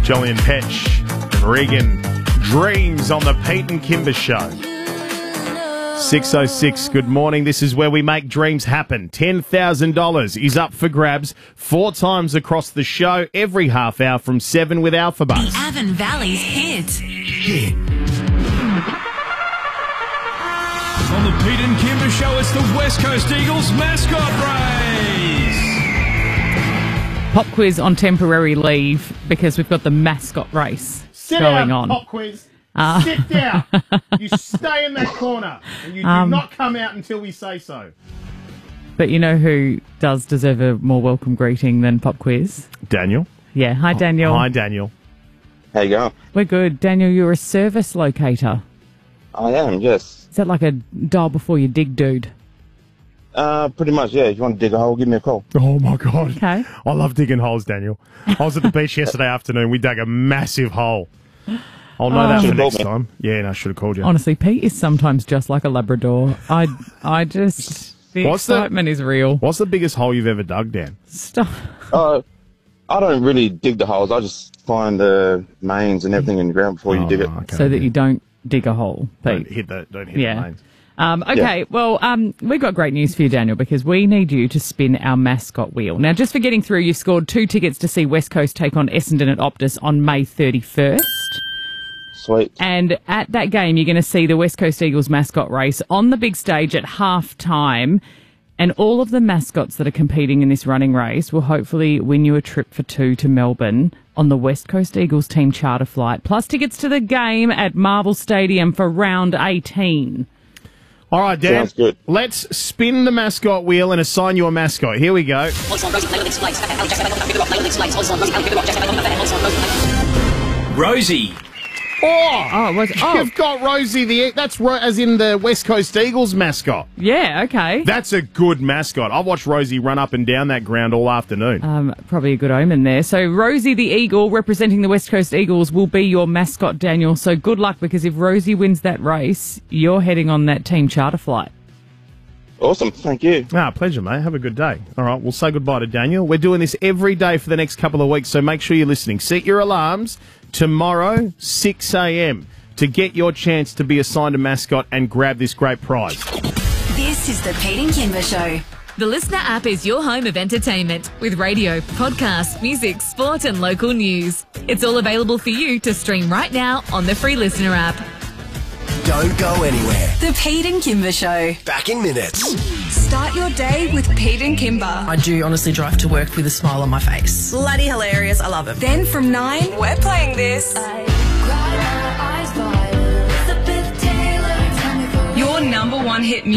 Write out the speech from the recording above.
Jolyon Petch and Regan. Dreams on the Pete and Kimber Show. 6:06, good morning. This is where we make dreams happen. $10,000 is up for grabs 4 times across the show, every half hour from 7 with Alpha Buzz. The Avon Valley's hit. On the Pete and Kimber Show, it's the West Coast Eagles mascot race. Pop quiz on temporary leave because we've got the mascot race going on. Pop quiz. Sit down. You stay in that corner and you do not come out until we say so. But you know who does deserve a more welcome greeting than Pop quiz? Daniel. Yeah, hi Daniel. Hi, Daniel. How you going? We're good. Daniel, you're a service locator. I am, yes. Is that like a dial before you dig dude? Pretty much, yeah. If you want to dig a hole, give me a call. Oh, my God. Okay. I love digging holes, Daniel. I was at the beach yesterday afternoon. We dug a massive hole. I'll know that for next time. Yeah, no, I should have called you. Honestly, Pete is sometimes just like a Labrador. I just... The excitement is real. What's the biggest hole you've ever dug, Dan? Stop. I don't really dig the holes. I just find the mains and everything in the ground before you dig it. Okay. So that you don't dig a hole, Don't Pete. hit the mains. Okay, well, we've got great news for you, Daniel, because we need you to spin our mascot wheel. Now, just for getting through, you've scored 2 tickets to see West Coast take on Essendon at Optus on May 31st. Sweet. And at that game, you're going to see the West Coast Eagles mascot race on the big stage at half-time. And all of the mascots that are competing in this running race will hopefully win you a trip for 2 to Melbourne on the West Coast Eagles team charter flight, plus tickets to the game at Marvel Stadium for round 18. All right, Dan. Sounds good. Let's spin the mascot wheel and assign you a mascot. Here we go. Rosie. You've got Rosie that's as in the West Coast Eagles mascot. Yeah, okay. That's a good mascot. I've watched Rosie run up and down that ground all afternoon. Probably a good omen there. So Rosie the Eagle, representing the West Coast Eagles, will be your mascot, Daniel. So good luck, because if Rosie wins that race, you're heading on that team charter flight. Awesome. Thank you. Pleasure, mate. Have a good day. All right, we'll say goodbye to Daniel. We're doing this every day for the next couple of weeks, so make sure you're listening. Set your alarms tomorrow, 6 a.m, to get your chance to be assigned a mascot and grab this great prize. This is the Pete and Kimber Show. The Listener app is your home of entertainment with radio, podcast, music, sport and local news. It's all available for you to stream right now on the free Listener app. Don't go anywhere. The Pete and Kimber Show. Back in minutes. Start your day with Pete and Kimber. I do honestly drive to work with a smile on my face. Bloody hilarious. I love it. Then from 9, we're playing this. Your number 1 hit music.